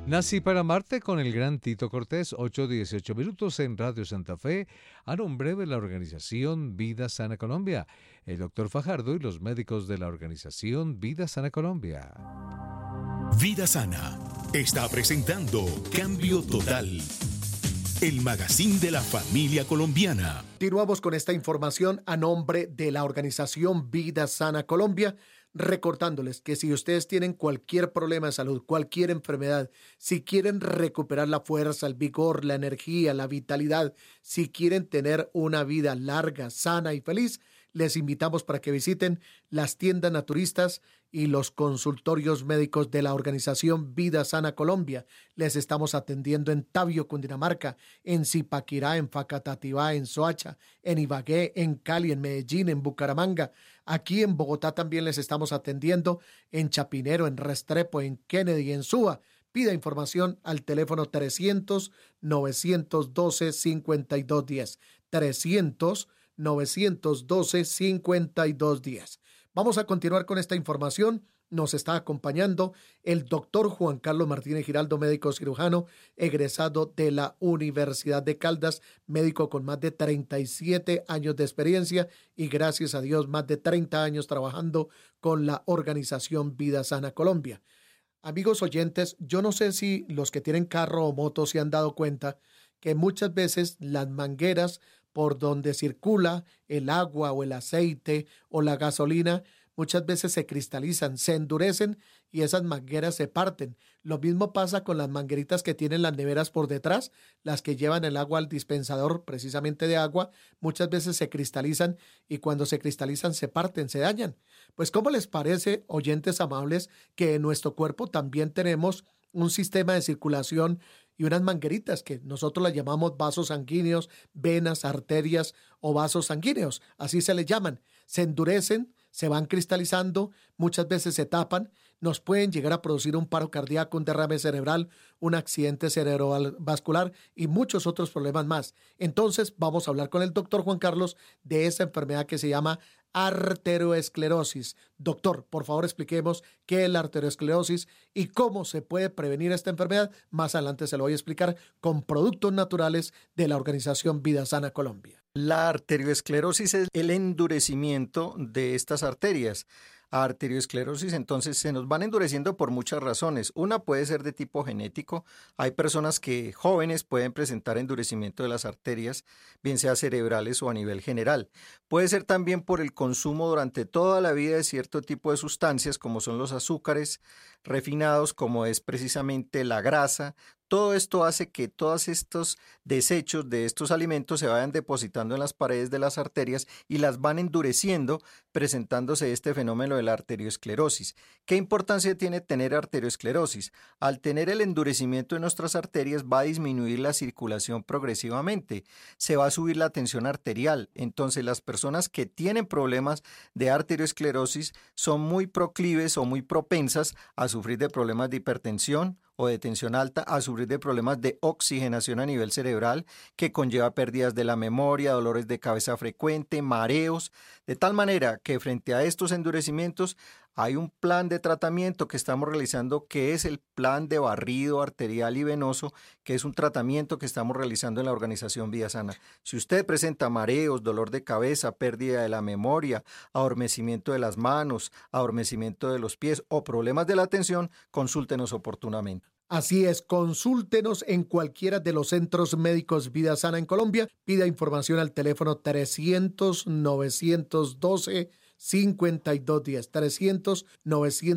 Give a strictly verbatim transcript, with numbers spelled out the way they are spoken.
Nací para Marte con el gran Tito Cortés, ocho dieciocho minutos en Radio Santa Fe, a nombre de la organización Vida Sana Colombia, el doctor Fajardo y los médicos de la organización Vida Sana Colombia. Vida Sana está presentando Cambio Total, el magazine de la familia colombiana. Continuamos con esta información a nombre de la organización Vida Sana Colombia, recordándoles que si ustedes tienen cualquier problema de salud, cualquier enfermedad, si quieren recuperar la fuerza, el vigor, la energía, la vitalidad, si quieren tener una vida larga, sana y feliz, les invitamos para que visiten las tiendas naturistas y los consultorios médicos de la organización Vida Sana Colombia. Les estamos atendiendo en Tabio, Cundinamarca, en Zipaquirá, en Facatativá, en Soacha, en Ibagué, en Cali, en Medellín, en Bucaramanga. Aquí en Bogotá también les estamos atendiendo en Chapinero, en Restrepo, en Kennedy, en Suba. Pida información al teléfono trescientos, novecientos doce, cincuenta y dos diez. trescientos, novecientos doce, cincuenta y dos diez. Vamos a continuar con esta información. Nos está acompañando el doctor Juan Carlos Martínez Giraldo, médico cirujano, egresado de la Universidad de Caldas, médico con más de treinta y siete años de experiencia y gracias a Dios más de treinta años trabajando con la organización Vida Sana Colombia. Amigos oyentes, yo no sé si los que tienen carro o moto se han dado cuenta que muchas veces las mangueras por donde circula el agua o el aceite o la gasolina, muchas veces se cristalizan, se endurecen y esas mangueras se parten. Lo mismo pasa con las mangueritas que tienen las neveras por detrás, las que llevan el agua al dispensador precisamente de agua, muchas veces se cristalizan y cuando se cristalizan se parten, se dañan. Pues ¿cómo les parece, oyentes amables, que en nuestro cuerpo también tenemos un sistema de circulación y unas mangueritas que nosotros las llamamos vasos sanguíneos, venas, arterias o vasos sanguíneos, así se les llaman? Se endurecen, se van cristalizando, muchas veces se tapan, nos pueden llegar a producir un paro cardíaco, un derrame cerebral, un accidente cerebrovascular y muchos otros problemas más. Entonces vamos a hablar con el doctor Juan Carlos de esa enfermedad que se llama arteriosclerosis. Doctor, por favor expliquemos qué es la arteriosclerosis y cómo se puede prevenir esta enfermedad. Más adelante se lo voy a explicar con productos naturales de la organización Vida Sana Colombia. La arteriosclerosis es el endurecimiento de estas arterias. Arteriosclerosis, entonces, se nos van endureciendo por muchas razones. Una puede ser de tipo genético. Hay personas que jóvenes pueden presentar endurecimiento de las arterias, bien sea cerebrales o a nivel general. Puede ser también por el consumo durante toda la vida de cierto tipo de sustancias, como son los azúcares refinados, como es precisamente la grasa. Todo esto hace que todos estos desechos de estos alimentos se vayan depositando en las paredes de las arterias y las van endureciendo, presentándose este fenómeno de la arteriosclerosis. ¿Qué importancia tiene tener arteriosclerosis? Al tener el endurecimiento de nuestras arterias va a disminuir la circulación progresivamente, se va a subir la tensión arterial. Entonces las personas que tienen problemas de arteriosclerosis son muy proclives o muy propensas a sufrir de problemas de hipertensión o de tensión alta, a sufrir de problemas de oxigenación a nivel cerebral que conlleva pérdidas de la memoria, dolores de cabeza frecuente, mareos, de tal manera que frente a estos endurecimientos hay un plan de tratamiento que estamos realizando que es el plan de barrido arterial y venoso, que es un tratamiento que estamos realizando en la organización Vida Sana. Si usted presenta mareos, dolor de cabeza, pérdida de la memoria, adormecimiento de las manos, adormecimiento de los pies o problemas de la atención, consúltenos oportunamente. Así es, consúltenos en cualquiera de los centros médicos Vida Sana en Colombia. Pida información al teléfono trescientos, novecientos doce, cincuenta y dos diez. trescientos, novecientos